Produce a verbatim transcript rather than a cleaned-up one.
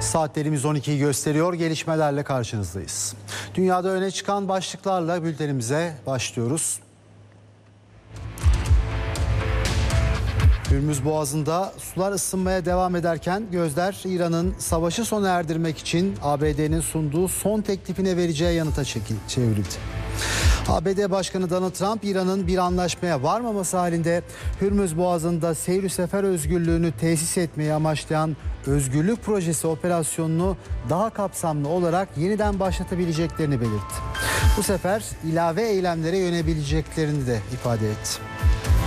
Saatlerimiz on ikiyi gösteriyor. Gelişmelerle karşınızdayız. Dünyada öne çıkan başlıklarla bültenimize başlıyoruz. Hürmüz Boğazı'nda sular ısınmaya devam ederken gözler İran'ın savaşı sona erdirmek için A B D'nin sunduğu son teklifine vereceği yanıta çevrildi. A B D Başkanı Donald Trump, İran'ın bir anlaşmaya varmaması halinde Hürmüz Boğazı'nda seyir sefer özgürlüğünü tesis etmeyi amaçlayan Özgürlük Projesi operasyonunu daha kapsamlı olarak yeniden başlatabileceklerini belirtti. Bu sefer ilave eylemlere yönelebileceklerini de ifade etti.